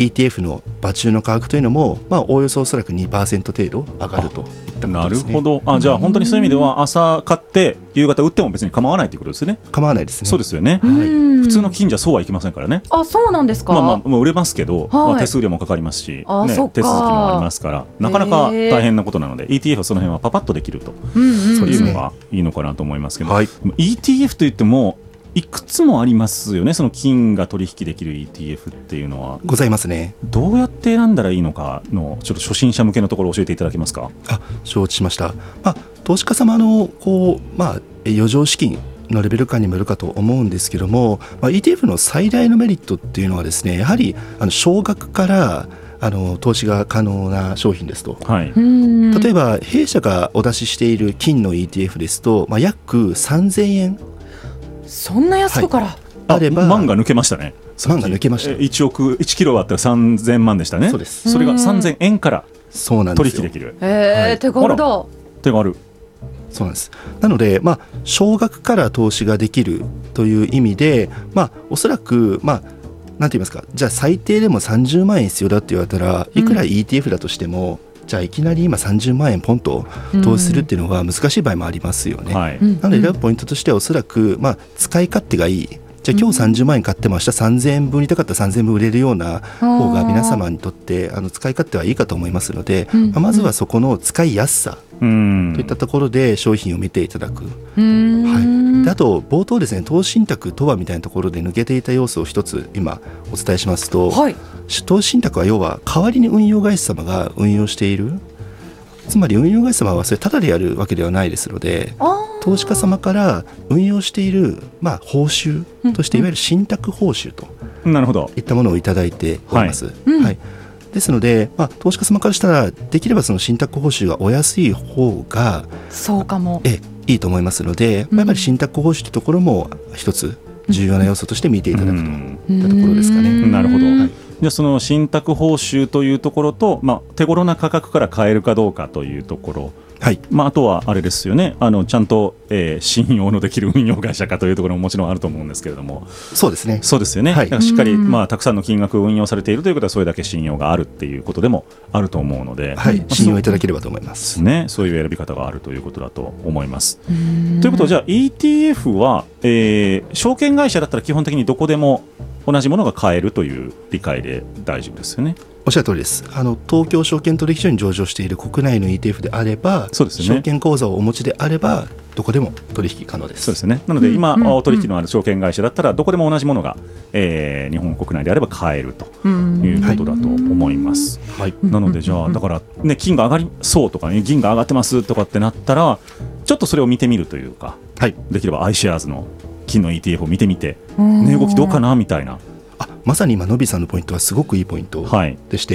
ETF の場中の価格というのも、おおよそおそらく 2% 程度上がるといったことですね。 なるほど。じゃあ本当にそういう意味では朝買って夕方売っても別に構わないということですね。 構わないですね。 そうですよね、普通の金じゃそうはいきませんからね。 そうなんですか。 もう売れますけど、手数料もかかりますし、手続きもありますからなかなか大変なことなので ETF はその辺はパパッとできると、そういうのがいいのかなと思いますけど、ETF といってもいくつもありますよね。その金が取引できる ETF っていうのはございますね。 どうやって選んだらいいのかのちょっと初心者向けのところを教えていただけますか。 承知しました。投資家様の余剰資金のレベル感にもよるかと思うんですけども、ETF の最大のメリットっていうのはですね、やはり少額から投資が可能な商品ですと、例えば弊社がお出ししている金の ETF ですと、約3000円、 そんな安くから、 あれば万が抜けましたね。 万が抜けました。 1キロあったら3000万でしたね。 そうです。 それが3000円から取引できる。 手軽だ。 手軽。 そうなんです。なので、少額から投資ができるという意味で、おそらくなんて言いますか、じゃあ最低でも30万円必要だって言われたら、いくら ETF だとしても、じゃあいきなり今30万円ポンと投資するっていうのは難しい場合もありますよね。なので選ぶポイントとしてはおそらく使い勝手がいい。じゃあ今日30万円買ってました、3000円分売りたかったら3000円分売れるような方が皆様にとって使い勝手はいいかと思いますので、まずはそこの使いやすさといったところで商品を見ていただく。であと冒頭ですね、投資信託とはみたいなところで抜けていた要素を一つ今お伝えしますと、投資信託は要は代わりに運用会社様が運用している、つまり運用会社様はそれタダでやるわけではないですので、投資家様から運用している報酬としていわゆる信託報酬といったものをいただいております。ですので、投資家様からしたらできればその信託報酬がお安い方がそうかもいいと思いますので、やっぱり信託報酬というところも一つ重要な要素として見ていただくといったところですかね。 なるほど。じゃあその信託報酬というところと、手頃な価格から買えるかどうかというところ、あとはあれですよね、ちゃんと、信用のできる運用会社かというところももちろんあると思うんですけれども。 そうですね。 そうですよね。だからしっかり、たくさんの金額を運用されているということはそれだけ信用があるっていうことでもあると思うので、 信用いただければと思いますね。そういう選び方があるということだと思います。ということはじゃあ ETF は、証券会社だったら基本的にどこでも同じものが買えるという理解で大丈夫ですよね。 おっしゃる通りです。東京証券取引所に上場している国内の ETF であれば、 そうですね、 証券口座をお持ちであればどこでも取引可能です。 そうですね。なので今、取引のある証券会社だったらどこでも同じものが、日本国内であれば買えるということだと思います。なのでじゃあだから、金が上がりそうとか、銀が上がってますとかってなったらちょっとそれを見てみるというか、できれば iShares の金の ETF を見てみて、値動きどうかなみたいな。 まさに今のびさんのポイントはすごくいいポイントでして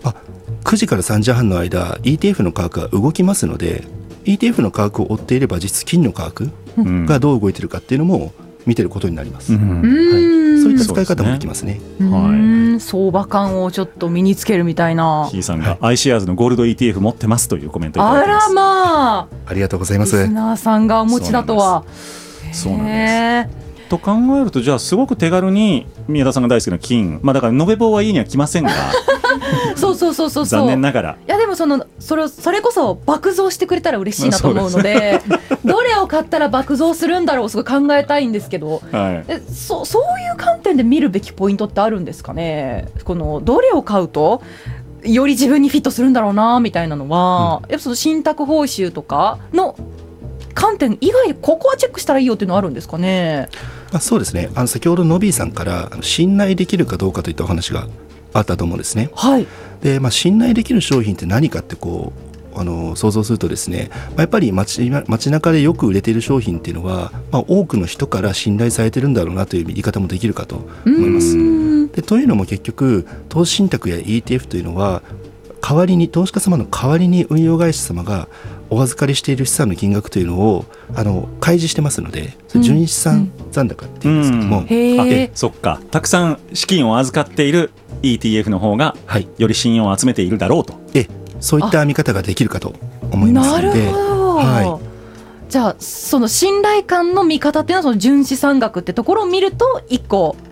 、9時から3時半の間 ETF の価格が動きますので、 ETF の価格を追っていれば実質金の価格がどう動いているかっていうのも見てることになります。そういった使い方もできますね。 相場感をちょっと身につけるみたいな。 キーさんが iShares のゴールド ETF 持ってますというコメントいただいてます。 ありがとうございます。 リスナーさんがお持ちだとは。 そうなんです。と考えると、じゃあすごく手軽に宮田さんが大好きな金、だから延べ棒は家には来ませんがそう残念ながら、 いやでもそれこそ爆増してくれたら嬉しいなと思うのでどれを買ったら爆増するんだろうすごい考えたいんですけど、そういう観点で見るべきポイントってあるんですかね。このどれを買うとより自分にフィットするんだろうなみたいなのは、やっぱその信託報酬とかの観点以外でここはチェックしたらいいよっていうのはあるんですかね。 そうですね。先ほどノビーさんから信頼できるかどうかといったお話があったと思うんですね。で、信頼できる商品って何かって想像するとですね、やっぱり街中でよく売れている商品っていうのは、多くの人から信頼されてるんだろうなという言い方もできるかと思います。でというのも結局投資信託や ETF というのは代わりに投資家様の代わりに運用会社様がお預かりしている資産の金額というのを開示してますので、純資産残高っていうんですけども、 そっか、たくさん資金を預かっている ETF の方がより信用を集めているだろうと、 そういった見方ができるかと思いますので。 なるほど、じゃあその信頼感の見方っていうのはその純資産額ってところを見ると一個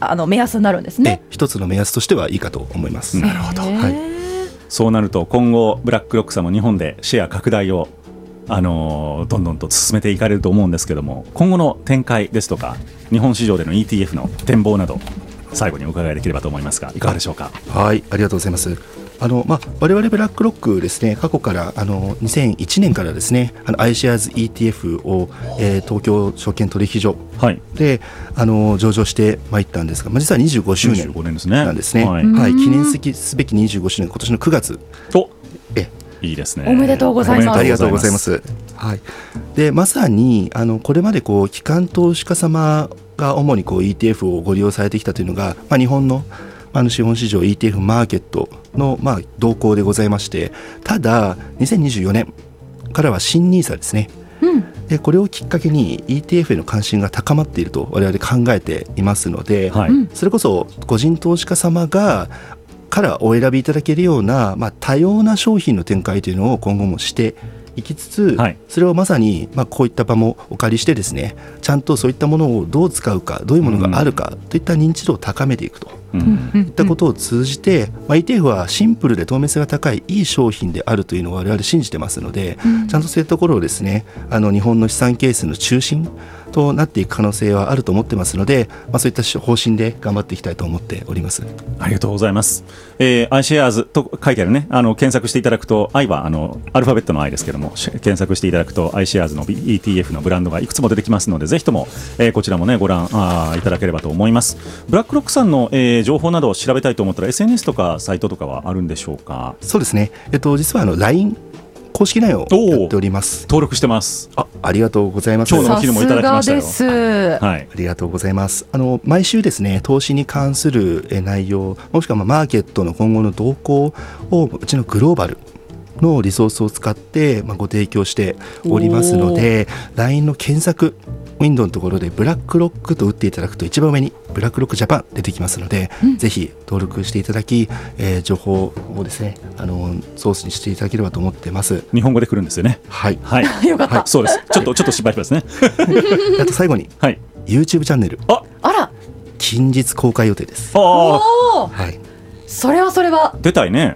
目安になるんですね。 一つの目安としてはいいかと思います。 なるほど、はい、そうなると今後ブラックロックさんも日本でシェア拡大をどんどんと進めていかれると思うんですけども、今後の展開ですとか日本市場での ETF の展望など最後にお伺いできればと思いますが、いかがでしょうか。 はい、ありがとうございます。我々ブラックロックですね、過去から2001年からですねiShares ETF を、東京証券取引所で、上場してまいったんですが、実は25周年なんですね。記念すべき25周年、今年の9月。 いいですね。 おめでとうございます。 ありがとうございます。はい、でまさにこれまで機関投資家様が主にETF をご利用されてきたというのが、日本の資本市場 ETF マーケットの動向でございまして、ただ2024年からは新NISAですね、でこれをきっかけに ETF への関心が高まっていると我々考えていますので、それこそ個人投資家様からお選びいただけるような、多様な商品の展開というのを今後もしていきつつ、それをまさにこういった場もお借りしてですね、ちゃんとそういったものをどう使うか、どういうものがあるかといった認知度を高めていくといったことを通じて、ETF はシンプルで透明性が高いいい商品であるというのを我々信じてますので、ちゃんとそういったところをですね日本の資産形成の中心となっていく可能性はあると思ってますので、そういった方針で頑張っていきたいと思っております。 ありがとうございます。iShares と書いてあるね、検索していただくと、i はアルファベットの i ですけども、検索していただくと iShares の ETF のブランドがいくつも出てきますので、ぜひとも、こちらもねご覧いただければと思います。ブラックロックさんの、情報などを調べたいと思ったら SNS とかサイトとかはあるんでしょうか。 そうですね、実はLINE公式LINEをやっております。 登録してます。 ありがとうございます。 今日のお昼もいただきましたよ。 ありがとうございます。毎週ですね投資に関する内容、もしくはマーケットの今後の動向をうちのグローバルのリソースを使ってご提供しておりますので、 LINE の検索ウィンドウのところでブラックロックと打っていただくと一番上にブラックロックジャパン出てきますので、ぜひ登録していただき、情報をですねソースにしていただければと思ってます。 日本語で来るんですよね。 よかった。 そうです。ちょっと失敗しますね。 あと最後に、YouTube チャンネル近日公開予定です。 それは出たいね。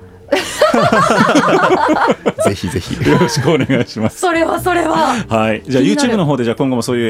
ぜひぜひよろしくお願いします。 それははい。じゃあ YouTube の方で今後もそういう、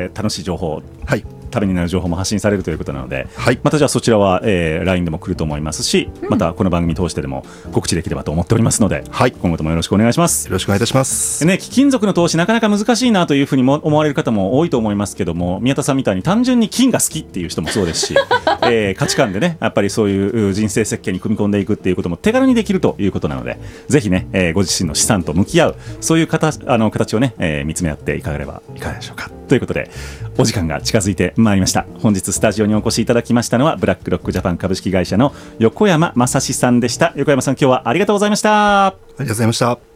楽しい情報、ためになる情報も発信されるということなので、またじゃあそちらは、LINE でも来ると思いますし、またこの番組通してでも告知できればと思っておりますので、今後ともよろしくお願いします。 よろしくお願いいたします。 貴金属の投資なかなか難しいなというふうにも思われる方も多いと思いますけども、宮田さんみたいに単純に金が好きっていう人もそうですし、価値観でねやっぱりそういう人生設計に組み込んでいくっていうことも手軽にできるということなので、ぜひね、ご自身の資産と向き合うそういう形をね、見つめ合っていかがでしょうかということで、お時間が近づいてまいりました。本日スタジオにお越しいただきましたのはブラックロックジャパン株式会社の横山正史さんでした。横山さん、今日はありがとうございました。 ありがとうございました。